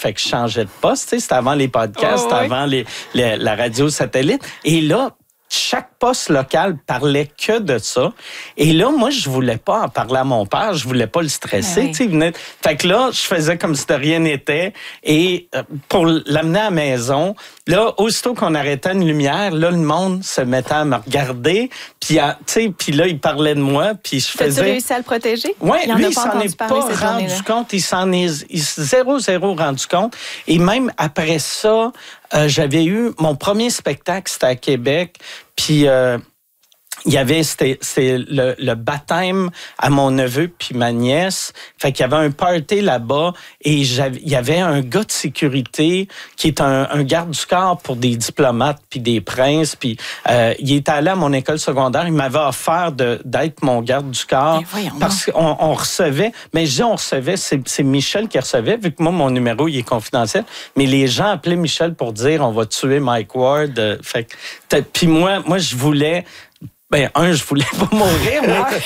fait que je changeais de poste. Tu sais, c'était avant les podcasts, c'était avant la radio satellite. Et là, chaque poste local parlait que de ça. Et là, moi, je voulais pas en parler à mon père. Je voulais pas le stresser. Tu sais, fait que là, je faisais comme si de rien n'était. Et pour l'amener à la maison, là, aussitôt qu'on arrêtait une lumière, là, le monde se mettait à me regarder. Puis, tu sais, puis là, il parlait de moi. Puis je faisais... As-tu réussi à le protéger? Oui, lui, il s'en est pas rendu compte. Il s'en est zéro rendu compte. Et même après ça, j'avais eu mon premier spectacle, c'était à Québec. Puis il y avait c'était le baptême à mon neveu puis ma nièce. Fait qu'il y avait un party là-bas et il y avait un gars de sécurité qui est un garde du corps pour des diplomates puis des princes. Puis il était allé à mon école secondaire. Il m'avait offert d'être mon garde du corps parce qu'on recevait. Mais je dis on recevait, c'est Michel qui recevait vu que moi mon numéro il est confidentiel. Mais les gens appelaient Michel pour dire on va tuer Mike Ward. Fait que puis moi je voulais. Ben, je voulais pas mourir.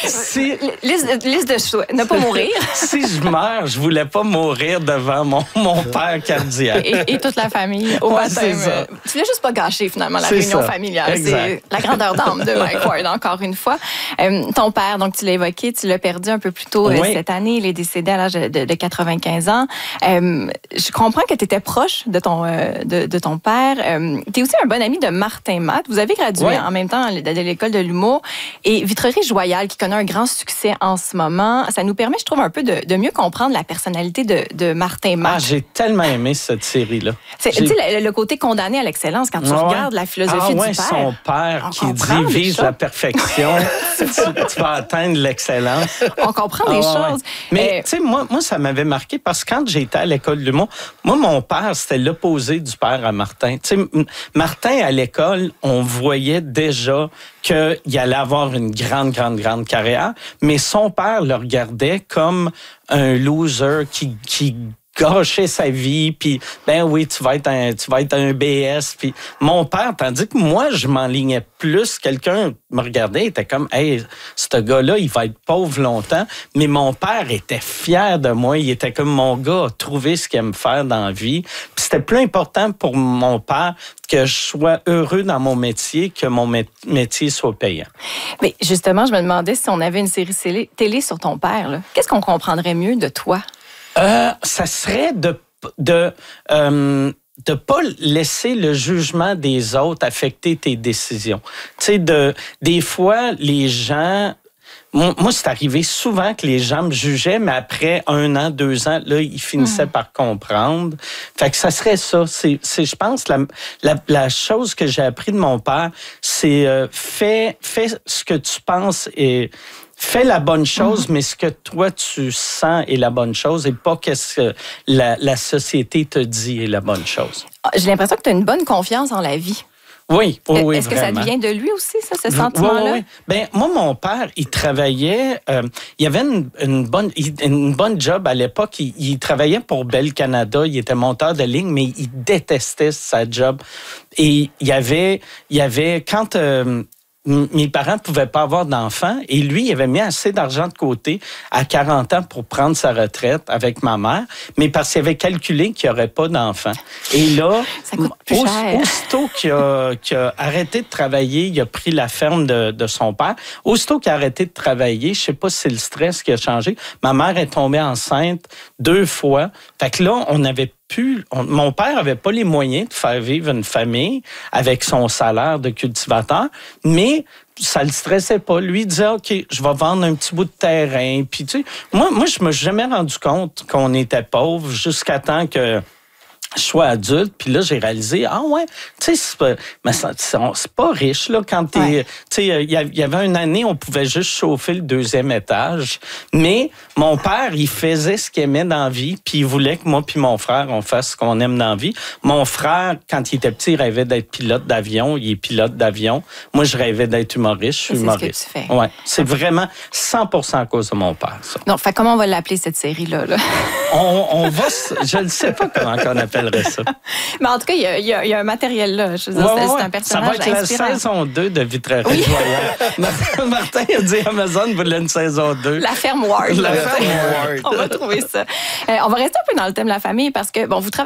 Liste de choix. Ne pas mourir. Si je meurs, je voulais pas mourir devant mon père cardiaque. Et toute la famille au baptême. Tu voulais juste pas gâcher, finalement, la réunion familiale. Exact. C'est la grandeur d'âme de Mike Ward, encore une fois. Ton père, donc tu l'as évoqué, tu l'as perdu un peu plus tôt cette année. Il est décédé à l'âge de 95 ans. Je comprends que tu étais proche de ton père. Tu es aussi un bon ami de Martin Matt. Vous avez gradué en même temps de l'école de l'humour. Et Vitrerie Joyal, qui connaît un grand succès en ce moment, ça nous permet, je trouve, un peu de mieux comprendre la personnalité de Martin Matt. Ah, j'ai tellement aimé cette série-là. Tu sais, le côté condamné à l'excellence, quand tu regardes la philosophie du père. Son père qui dit « vise la perfection, tu vas atteindre l'excellence ». On comprend des choses. Mais tu sais, moi, ça m'avait marqué parce que quand j'étais à l'école de l'humour, moi, mon père, c'était l'opposé du père à Martin. Tu sais, Martin, à l'école, on voyait déjà qu'il allait avoir une grande carrière, mais son père le regardait comme un loser qui gâchait sa vie, puis ben oui, tu vas être un BS, puis mon père, tandis que moi, je m'enlignais plus, quelqu'un me regardait, il était comme, hey, ce gars-là, il va être pauvre longtemps, mais mon père était fier de moi, il était comme mon gars a trouvé ce qu'il aime faire dans la vie, puis c'était plus important pour mon père que je sois heureux dans mon métier, que mon métier soit payant. Mais justement, je me demandais si on avait une série télé sur ton père, là, qu'est-ce qu'on comprendrait mieux de toi? Ça serait de pas laisser le jugement des autres affecter tes décisions. Tu sais, des fois, les gens... Moi, c'est arrivé souvent que les gens me jugeaient, mais après 1 an, 2 ans, là, ils finissaient par comprendre. Fait que ça serait ça. C'est je pense, la chose que j'ai appris de mon père, c'est fais ce que tu penses et... Fais la bonne chose, mais ce que toi, tu sens est la bonne chose et pas qu'est-ce que la société te dit est la bonne chose. J'ai l'impression que tu as une bonne confiance en la vie. Oui, Est-ce que ça vient de lui aussi, ça, ce sentiment-là? Oui. Ben, moi, mon père, il travaillait... il avait une bonne job à l'époque. Il travaillait pour Bell Canada. Il était monteur de ligne, mais il détestait sa job. Et il y avait quand... mes parents ne pouvaient pas avoir d'enfants et lui, il avait mis assez d'argent de côté à 40 ans pour prendre sa retraite avec ma mère, mais parce qu'il avait calculé qu'il n'y aurait pas d'enfants. Et là, ça coûte plus cher. Aussitôt qu'il a arrêté de travailler, il a pris la ferme de son père. Aussitôt qu'il a arrêté de travailler, je ne sais pas si c'est le stress qui a changé, ma mère est tombée enceinte 2 fois. Fait que là, mon père avait pas les moyens de faire vivre une famille avec son salaire de cultivateur, mais ça le stressait pas. Lui, il disait, OK, je vais vendre un petit bout de terrain. Puis, tu sais, moi, je me suis jamais rendu compte qu'on était pauvre jusqu'à temps que je sois adulte, puis là, j'ai réalisé, tu sais, c'est pas riche, là, quand t'es... Tu sais, il y avait une année, on pouvait juste chauffer le 2e étage, mais mon père, il faisait ce qu'il aimait dans la vie, puis il voulait que moi puis mon frère, on fasse ce qu'on aime dans la vie. Mon frère, quand il était petit, il rêvait d'être pilote d'avion, il est pilote d'avion. Moi, je rêvais d'être humoriste, je suis humoriste. C'est ce que tu fais. Ouais, c'est vraiment 100% à cause de mon père, ça. Non, fait comment on va l'appeler, cette série-là, là? On va... Je ne sais pas comment on appellerait ça. Mais en tout cas, il y a un matériel là. Je veux dire, c'est un personnage inspirant. Ça va être la saison 2 de Vitrerie Joyal. Martin a dit Amazon voulait une saison 2. La ferme Ward. La ferme Ward. On va trouver ça. On va rester un peu dans le thème de la famille parce que, bon, vous travaillez